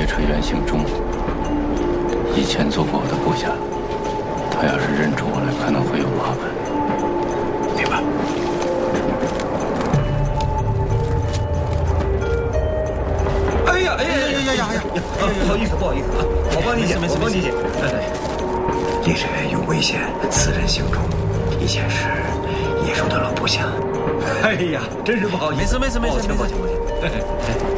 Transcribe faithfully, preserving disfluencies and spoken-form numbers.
锤原姓钟，以前做过我的部下。他要是认出我来，可能会有麻烦。 明白。 哎呀哎呀哎呀呀呀呀！不好意思不好意思啊，我帮你解，我帮你解。 猎人有危险，此人姓钟，以前是野兽的老部下。 哎呀，真是不好意思。 没事没事没事， 抱歉抱歉抱歉。